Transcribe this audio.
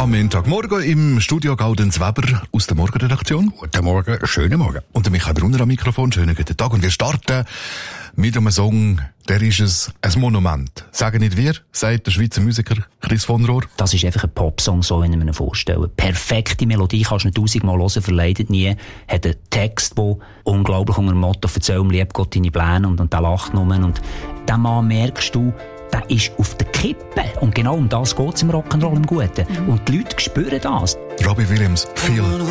Am Montagmorgen im Studio Gaudenz Weber aus der Morgenredaktion. Guten Morgen, schönen Morgen. Und der Michael Brunner am Mikrofon. Schönen guten Tag. Und wir starten mit einem Song, der ist ein Monument. Sagen nicht wir, sagt der Schweizer Musiker Chris von Rohr. Das ist einfach ein Popsong, so wie ich mir ihn vorstelle. Perfekte Melodie, kannst du nicht 1000-mal hören, verleidet nie. Hat einen Text, der unglaublich unter dem Motto «Verzeih ihm lieb Gott deine Pläne» und der lacht nur. Und den Mann merkst du, der ist auf der Kippe. Und genau um das geht es im Rock'n'Roll im Guten. Und die Leute spüren das. Robbie Williams, Feel.